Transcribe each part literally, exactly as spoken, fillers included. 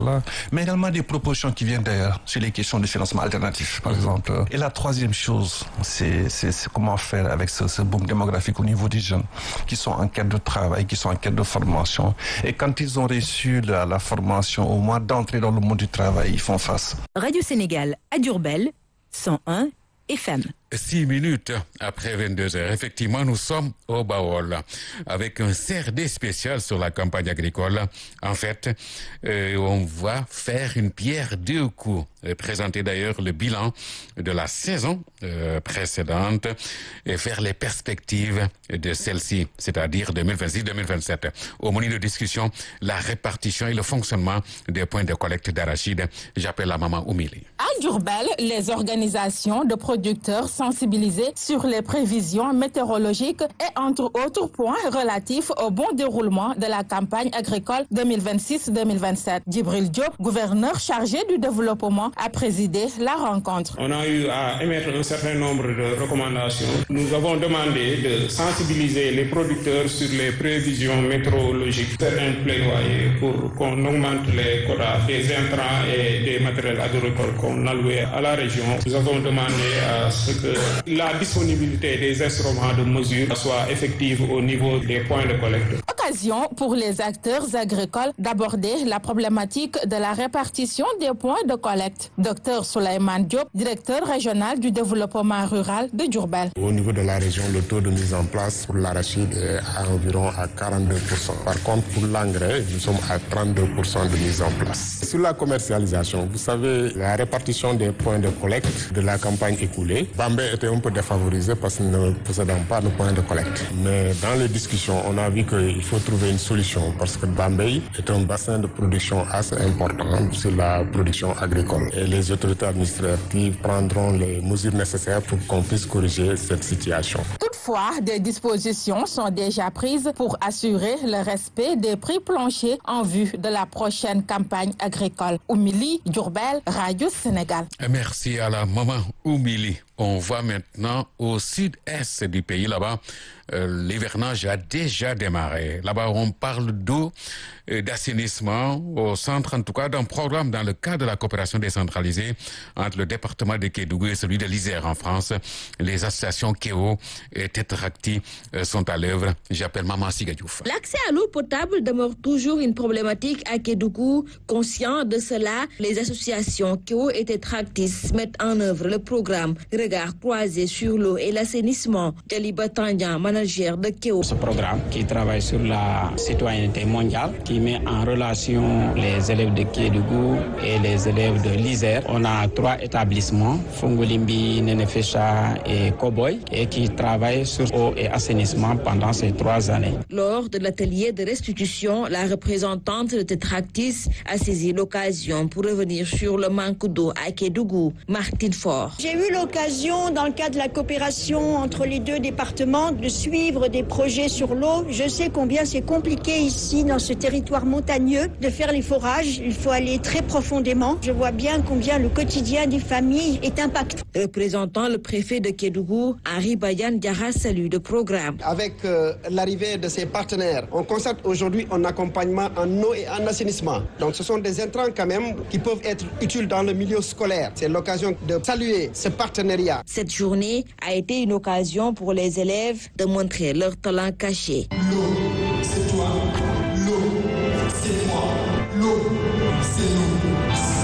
Mais également des propositions qui viennent d'ailleurs sur les questions de financement alternatif, par exemple. Et la troisième chose, c'est, c'est, c'est comment faire avec ce, ce boom démographique au niveau des jeunes qui sont en quête de travail, qui sont en quête de formation. Et quand ils ont reçu la, la formation, au moins d'entrer dans le monde du travail, ils font face. Radio Sénégal à Diourbel, cent un F M. Six minutes après vingt-deux heures, effectivement, nous sommes au Baol avec un C R D spécial sur la campagne agricole. En fait, euh, on va faire une pierre deux coups, euh, présenter d'ailleurs le bilan de la saison euh, précédente et faire les perspectives de celle-ci, c'est-à-dire deux mille vingt-six deux mille vingt-sept. Au menu de discussion, la répartition et le fonctionnement des points de collecte d'arachide. J'appelle la maman Oumili. À Diourbel, les organisations de producteurs sensibilisés sur les prévisions météorologiques et entre autres points relatifs au bon déroulement de la campagne agricole deux mille vingt-six deux mille vingt-sept. Djibril Diop, gouverneur chargé du développement, a présidé la rencontre. On a eu à émettre un certain nombre de recommandations. Nous avons demandé de sensibiliser les producteurs sur les prévisions météorologiques, faire un plaidoyer pour qu'on augmente les quotas des intrants et des matériels agricoles qu'on allouait à la région. Nous avons demandé à ce que la disponibilité des instruments de mesure soit effective au niveau des points de collecte. Occasion pour les acteurs agricoles d'aborder la problématique de la répartition des points de collecte. Docteur Souleymane Diop, directeur régional du développement rural de Diourbel. Au niveau de la région, le taux de mise en place pour l'arachide est à environ à quarante-deux pour cent. Par contre, pour l'engrais, nous sommes à trente-deux pour cent de mise en place. Sur la commercialisation, vous savez, la répartition des points de collecte de la campagne écoulée, Bambey était un peu défavorisé parce qu'il ne possédait pas de points de collecte. Mais dans les discussions, on a vu qu'il faut trouver une solution parce que Bambey est un bassin de production assez important sur la production agricole. Et les autorités administratives prendront les mesures nécessaires pour qu'on puisse corriger cette situation. Toutefois, des dispositions sont déjà prises pour assurer le respect des prix planchers en vue de la prochaine campagne agricole. Oumili, Diourbel, Radio Sénégal. Merci à la maman Oumili. On va maintenant au sud-est du pays. Là-bas, euh, l'hivernage a déjà démarré. Là-bas, on parle d'eau, euh, d'assainissement, au centre en tout cas d'un programme dans le cadre de la coopération décentralisée entre le département de Kédougou et celui de l'Isère en France. Les associations Kéo et Tetracti euh, sont à l'œuvre. J'appelle Maman Siga Diouf. L'accès à l'eau potable demeure toujours une problématique à Kédougou. Conscient de cela, les associations Kéo et Tetracti mettent en œuvre le programme Regard croisé sur l'eau et l'assainissement. Djaliba Tandian, manager de Kéo. Ce programme qui travaille sur la citoyenneté mondiale, qui met en relation les élèves de Kédougou et les élèves de l'Isère. On a trois établissements, Fongolimbi, Nenefecha et Koboy, et qui travaillent sur eau et assainissement pendant ces trois années. Lors de l'atelier de restitution, la représentante de Tetractis a saisi l'occasion pour revenir sur le manque d'eau à Kédougou. Martine Faure. J'ai eu l'occasion, dans le cadre de la coopération entre les deux départements, de suivre des projets sur l'eau. Je sais combien c'est compliqué ici, dans ce territoire montagneux, de faire les forages. Il faut aller très profondément. Je vois bien combien le quotidien des familles est impacté. Représentant le préfet de Kédougou, Henri Bayan Diarra salue le programme. Avec euh, l'arrivée de ces partenaires, on constate aujourd'hui un accompagnement en eau et en assainissement. Donc ce sont des intrants quand même qui peuvent être utiles dans le milieu scolaire. C'est l'occasion de saluer ce partenariat. Cette journée a été une occasion pour les élèves de montrer leur talent caché. L'eau, c'est toi. L'eau, c'est moi. L'eau, c'est nous.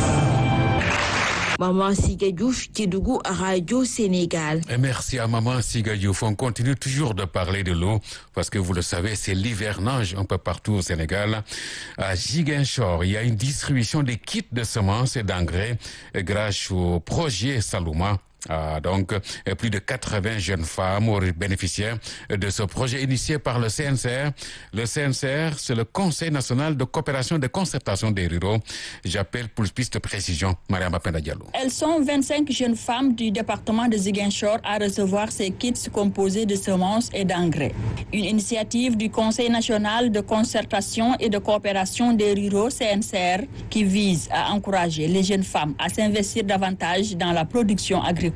Maman Siga Diouf, Kédougou, Radio Sénégal. Et merci à Maman Siga Diouf. On continue toujours de parler de l'eau parce que vous le savez, c'est l'hivernage un peu partout au Sénégal. À Ziguinchor, il y a une distribution des kits de semences et d'engrais grâce au projet Salouma. Ah, donc, plus de quatre-vingts jeunes femmes auraient bénéficié de ce projet initié par le C N C R. Le C N C R, c'est le Conseil national de coopération et de concertation des ruraux. J'appelle pour plus de précision Mariam Apenda Diallo. Elles sont vingt-cinq jeunes femmes du département de Ziguinchor à recevoir ces kits composés de semences et d'engrais. Une initiative du Conseil national de concertation et de coopération des ruraux C N C R qui vise à encourager les jeunes femmes à s'investir davantage dans la production agricole.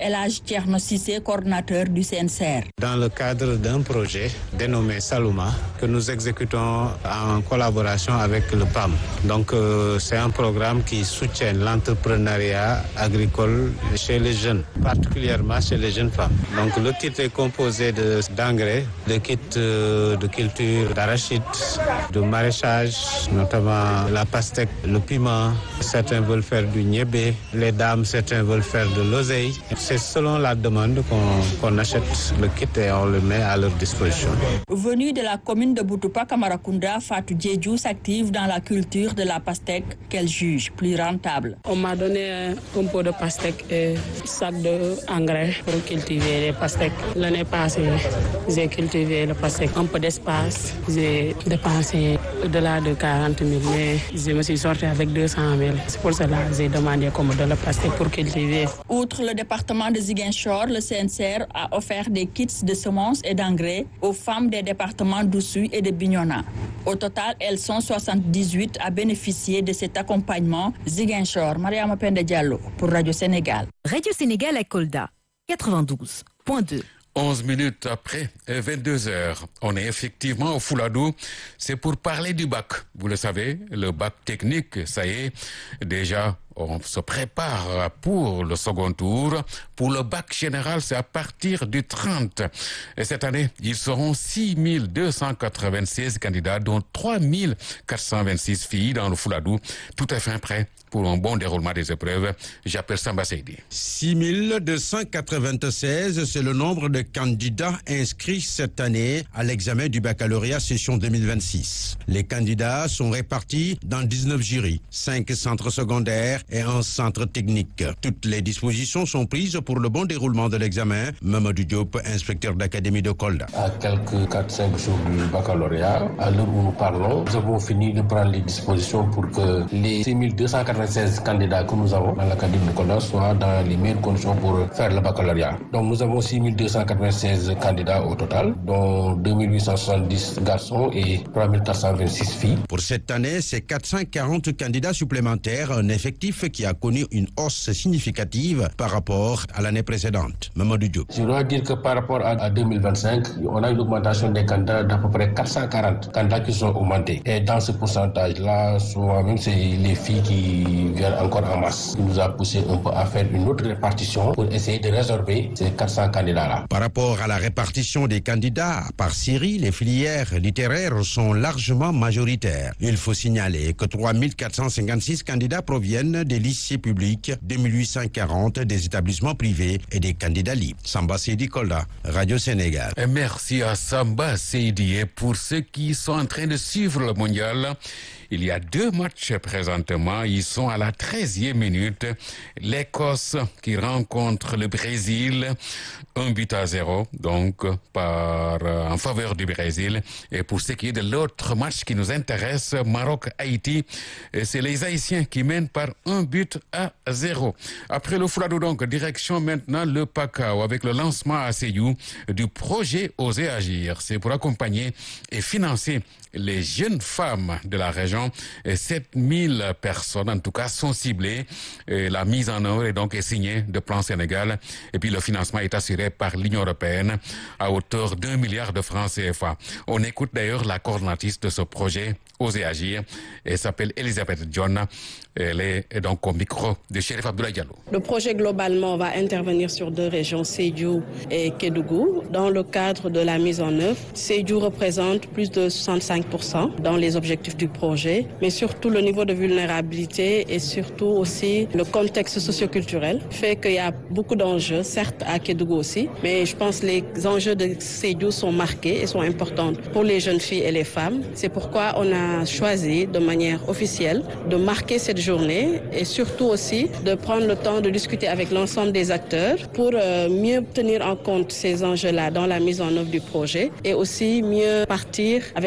El Hadj Thierno Cissé, coordinateur du C N C R. Dans le cadre d'un projet dénommé Saluma, que nous exécutons en collaboration avec le P A M. Donc euh, c'est un programme qui soutient l'entrepreneuriat agricole chez les jeunes, particulièrement chez les jeunes femmes. Donc le kit est composé de, d'engrais, de kits euh, de culture, d'arachide, de maraîchage, notamment la pastèque, le piment. Certains veulent faire du niébé, les dames, certains veulent faire de l'oseille. C'est selon la demande qu'on, qu'on achète le kit et on le met à leur disposition. Venu de la commune de Boutoupa, Kamarakunda, Fatou Diédhiou s'active dans la culture de la pastèque qu'elle juge plus rentable. On m'a donné un pot de pastèque et un sac d'engrais pour cultiver les pastèques. L'année passée, j'ai cultivé le pastèque. Un peu d'espace, j'ai dépensé au-delà de quarante mille, mais je me suis sorti avec deux cent mille. C'est pour cela que j'ai demandé qu'on me donne le pastèque pour cultiver. Outre le département de Ziguinchor, le C N C R a offert des kits de semences et d'engrais aux femmes des départements d'Oussouye et de Bignona. Au total, elles sont soixante-dix-huit à bénéficier de cet accompagnement. Ziguinchor, Mariama Penda Diallo pour Radio Sénégal. Radio Sénégal à Kolda, quatre-vingt-douze point deux. onze minutes après vingt-deux heures, on est effectivement au Fouladou. C'est pour parler du bac. Vous le savez, le bac technique, ça y est, déjà, on se prépare pour le second tour. Pour le bac général, c'est à partir du trente. Et cette année, ils seront six mille deux cent quatre-vingt-seize candidats, dont trois mille quatre cent vingt-six filles dans le Fouladou. Tout est fin prêt pour un bon déroulement des épreuves. J'appelle Samba Seydi. six mille deux cent quatre-vingt-seize, c'est le nombre de candidats inscrits cette année à l'examen du baccalauréat session deux mille vingt-six. Les candidats sont répartis dans dix-neuf jurys, cinq centres secondaires et un centre technique. Toutes les dispositions sont prises pour le bon déroulement de l'examen. Mamadou Diop, inspecteur d'académie de Kolda. À quelques quatre cinq jours du baccalauréat, à l'heure où nous parlons, nous avons fini de prendre les dispositions pour que les six mille deux cent quatre-vingt-seize candidats que nous avons dans l'académie de Kolda soient dans les meilleures conditions pour faire le baccalauréat. Donc nous avons six mille deux cent quatre-vingt-seize candidats au total, dont deux mille huit cent soixante-dix garçons et trois mille quatre cent vingt-six filles. Pour cette année, c'est quatre cent quarante candidats supplémentaires, un effectif qui a connu une hausse significative par rapport à l'année précédente. Mamadou Diop. Je dois dire que par rapport à deux mille vingt-cinq, on a une augmentation des candidats d'à peu près quatre cent quarante candidats qui sont augmentés. Et dans ce pourcentage-là, souvent même, c'est les filles qui viennent encore en masse, qui nous a poussé un peu à faire une autre répartition pour essayer de résorber ces quatre cents candidats-là. Par rapport à la répartition des candidats par série, les filières littéraires sont largement majoritaires. Il faut signaler que trois mille quatre cent cinquante-six candidats proviennent des lycées publics, deux mille huit cent quarante des établissements privés et des candidats libres. Samba Seydi Kolda, Radio Sénégal. Et merci à Samba Seydi. Et pour ceux qui sont en train de suivre le mondial, il y a deux matchs présentement. Ils sont à la treizième minute. L'Écosse qui rencontre le Brésil. Un but à zéro, donc par, euh, en faveur du Brésil. Et pour ce qui est de l'autre match qui nous intéresse, Maroc-Haïti, c'est les Haïtiens qui mènent par un but à zéro. Après le Fouladou, donc, direction maintenant le Pakao avec le lancement à Sédhiou du projet Oser Agir. C'est pour accompagner et financer les jeunes femmes de la région. sept mille personnes, en tout cas, sont ciblées. Et la mise en œuvre est donc signée de Plan Sénégal. Et puis le financement est assuré par l'Union européenne à hauteur d'un milliard de francs C F A. On écoute d'ailleurs la coordinatrice de ce projet, Oser Agir. Elle s'appelle Elisabeth John. Elle est donc au micro de Chérif Abdoulaye Diallo. Le projet globalement va intervenir sur deux régions, Sédhiou et Kédougou. Dans le cadre de la mise en œuvre, Sédhiou représente plus de soixante-cinq pour cent dans les objectifs du projet, mais surtout le niveau de vulnérabilité et surtout aussi le contexte socioculturel fait qu'il y a beaucoup d'enjeux, certes à Kédougou aussi, mais je pense que les enjeux de Sédhiou sont marqués et sont importants pour les jeunes filles et les femmes. C'est pourquoi on a choisi de manière officielle de marquer cette journée et surtout aussi de prendre le temps de discuter avec l'ensemble des acteurs pour euh, mieux tenir en compte ces enjeux-là dans la mise en œuvre du projet et aussi mieux partir avec l'intégration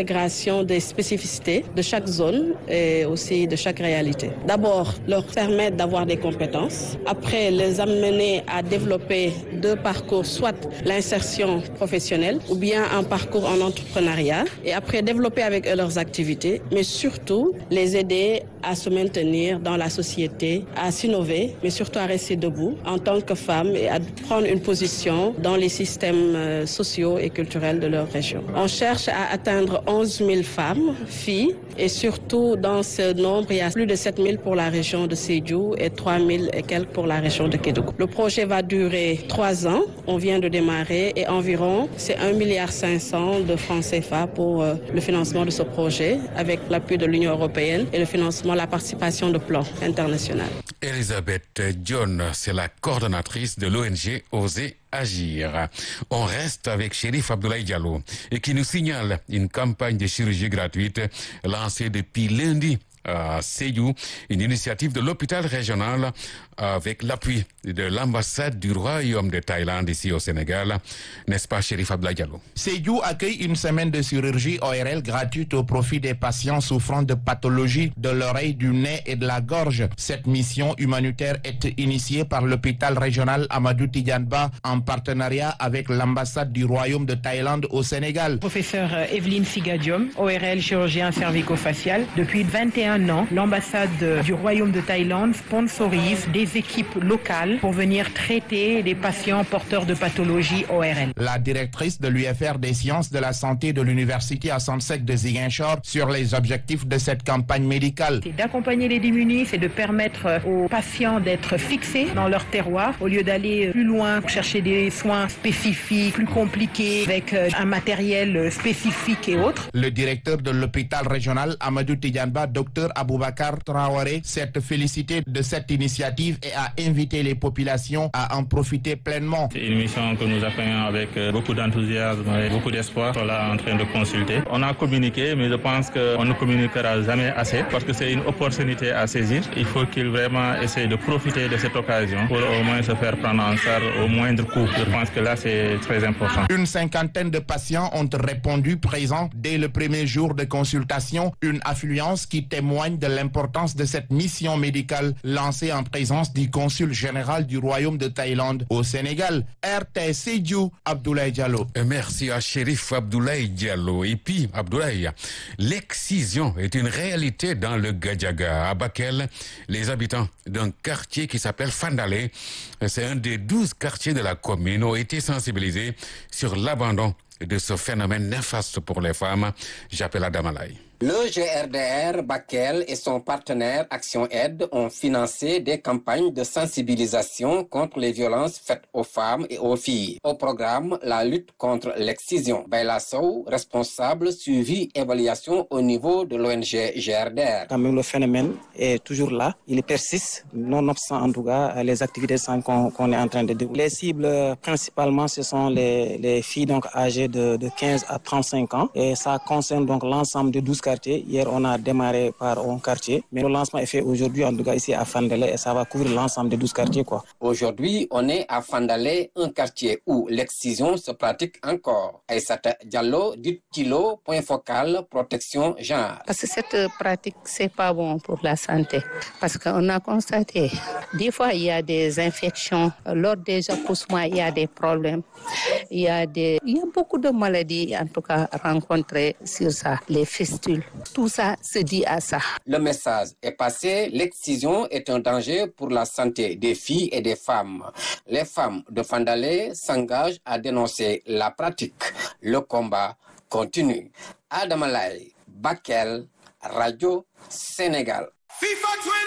l'intégration des spécificités de chaque zone et aussi de chaque réalité. D'abord, leur permettre d'avoir des compétences. Après, les amener à développer deux parcours, soit l'insertion professionnelle ou bien un parcours en entrepreneuriat. Et après, développer avec eux leurs activités, mais surtout les aider à se maintenir dans la société, à s'innover, mais surtout à rester debout en tant que femmes et à prendre une position dans les systèmes sociaux et culturels de leur région. On cherche à atteindre onze mille femmes, filles, et surtout dans ce nombre, il y a plus de sept mille pour la région de Sédhiou et trois mille et quelques pour la région de Kédougou. Le projet va durer trois ans, on vient de démarrer et environ c'est un milliard cinq cents de francs C F A pour euh, le financement de ce projet avec l'appui de l'Union européenne et le financement, la participation de plans internationaux. Elisabeth John, c'est la coordonnatrice de l'O N G Oser Agir. On reste avec Chérif Abdoulaye Diallo et qui nous signale une campagne de chirurgie gratuite lancée depuis lundi à Sédhiou, une initiative de l'hôpital régional avec l'appui de l'ambassade du Royaume de Thaïlande ici au Sénégal. N'est-ce pas, Chérif Abdoulaye Diallo? Sédhiou accueille une semaine de chirurgie O R L gratuite au profit des patients souffrant de pathologies de l'oreille, du nez et de la gorge. Cette mission humanitaire est initiée par l'hôpital régional Amadou Tidiane Ba en partenariat avec l'ambassade du Royaume de Thaïlande au Sénégal. Professeur Evelyne Sigadium, O R L chirurgien cervico-facial. Depuis vingt et un ans, l'ambassade du Royaume de Thaïlande sponsorise des équipes locales pour venir traiter des patients porteurs de pathologies O R L. La directrice de l'U F R des sciences de la santé de l'université Assane Seck de Ziguinchor sur les objectifs de cette campagne médicale. C'est d'accompagner les démunis, c'est de permettre aux patients d'être fixés dans leur terroir au lieu d'aller plus loin pour chercher des soins spécifiques, plus compliqués, avec un matériel spécifique et autres. Le directeur de l'hôpital régional Amadou Tidiane Ba, docteur Aboubacar Traoré, s'est félicité de cette initiative et a invité les populations à en profiter pleinement. C'est une mission que nous accueillons avec beaucoup d'enthousiasme et beaucoup d'espoir. On est en train de consulter. On a communiqué, mais je pense qu'on ne communiquera jamais assez parce que c'est une opportunité à saisir. Il faut qu'ils vraiment essaient de profiter de cette occasion pour au moins se faire prendre en charge au moindre coût. Je pense que là, c'est très important. Une cinquantaine de patients ont répondu présents dès le premier jour de consultation. Une affluence qui témoigne de l'importance de cette mission médicale lancée en présence du consul général du Royaume de Thaïlande au Sénégal. R T Sédhiou, Abdoulaye Diallo. Merci à Chérif Abdoulaye Diallo. Et puis, Abdoulaye, l'excision est une réalité dans le Gadiaga. À Bakel, les habitants d'un quartier qui s'appelle Fandalé, c'est un des douze quartiers de la commune, ont été sensibilisés sur l'abandon de ce phénomène néfaste pour les femmes. J'appelle Adam Alaï. Le G R D R Bakel et son partenaire Action Aide ont financé des campagnes de sensibilisation contre les violences faites aux femmes et aux filles. Au programme, la lutte contre l'excision. Bayla Sow, responsable suivi évaluation au niveau de l'O N G G R D R. Quand même, le phénomène est toujours là. Il persiste, nonobstant en tout cas les activités qu'on qu'on est en train de développer. Les cibles principalement, ce sont les, les filles donc âgées de, de quinze à trente-cinq ans et ça concerne donc l'ensemble de douze quartiers. Hier, on a démarré par un quartier, mais le lancement est fait aujourd'hui, en tout cas ici à Fandalé, et ça va couvrir l'ensemble des douze quartiers, quoi. Aujourd'hui, on est à Fandalé, un quartier où l'excision se pratique encore. Aïssata Diallo, dit Kilo, point focal, protection genre. Parce que cette pratique, c'est pas bon pour la santé. Parce qu'on a constaté, des fois, il y a des infections. Lors des accoussements, il y a des problèmes. Il y a des, il y a beaucoup de maladies, en tout cas, rencontrées sur ça. Les fistules. Tout ça se dit à ça. Le message est passé. L'excision est un danger pour la santé des filles et des femmes. Les femmes de Fandalé s'engagent à dénoncer la pratique. Le combat continue. Adam Alaï, Bakel, Radio Sénégal. FIFA